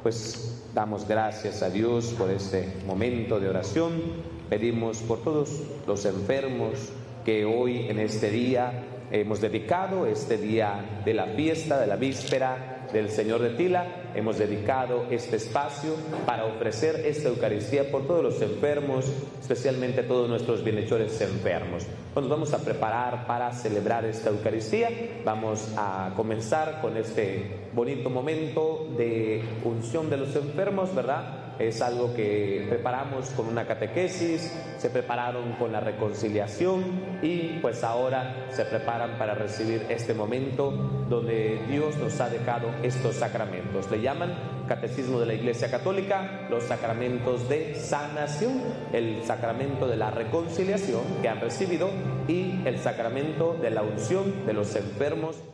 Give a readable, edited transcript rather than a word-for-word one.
pues damos gracias a Dios por este momento de oración. Pedimos por todos los enfermos que hoy en este día hemos dedicado, este día de la fiesta, de la víspera del Señor de Tila, hemos dedicado este espacio para ofrecer esta Eucaristía por todos los enfermos, especialmente todos nuestros bienhechores enfermos. Nos vamos a preparar para celebrar esta Eucaristía. Vamos a comenzar con este bonito momento de unción de los enfermos, ¿verdad? Es algo que preparamos con una catequesis, se prepararon con la reconciliación y pues ahora se preparan para recibir este momento donde Dios nos ha dejado estos sacramentos. Le llaman Catecismo de la Iglesia Católica los sacramentos de sanación, el sacramento de la reconciliación que han recibido y el sacramento de la unción de los enfermos.